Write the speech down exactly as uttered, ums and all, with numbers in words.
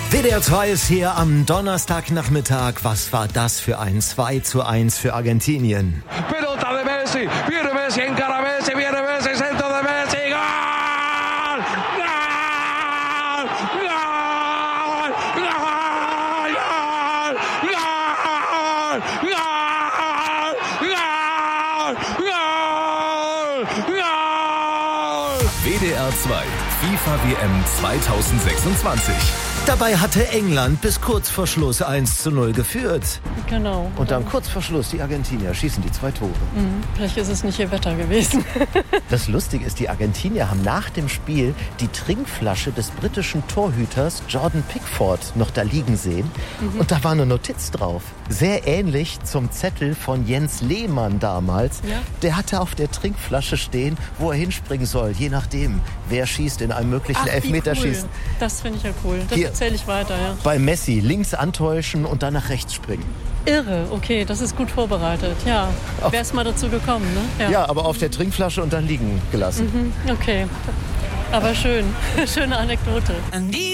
W D R zwei ist hier am Donnerstagnachmittag. Was war das für ein zwei zu eins für Argentinien? Pelota de Messi, viene Messi, encara Messi, viene Messi, centro de Messi, ¡gol! W D R zwei FIFA W M zweitausendsechsundzwanzig. Dabei hatte England bis kurz vor Schluss eins zu null geführt. Genau. Und dann kurz vor Schluss die Argentinier schießen die zwei Tore. Mhm. Vielleicht ist es nicht ihr Wetter gewesen. Das Lustige ist, die Argentinier haben nach dem Spiel die Trinkflasche des britischen Torhüters Jordan Pickford noch da liegen sehen. Mhm. Und da war eine Notiz drauf. Sehr ähnlich zum Zettel von Jens Lehmann damals. Ja. Der hatte auf der Trinkflasche stehen, wo er hinspringen soll, je nachdem, wer schießt in einem möglichen Ach, Elfmeterschießen. Cool. Das finde ich ja cool. Das Hier. erzähle ich weiter, ja. Bei Messi links antäuschen und dann nach rechts springen. Irre, okay, das ist gut vorbereitet, ja. Wäre es mal dazu gekommen, ne? Ja. ja, aber auf der Trinkflasche und dann liegen gelassen. Mhm, okay, aber schön, schöne Anekdote.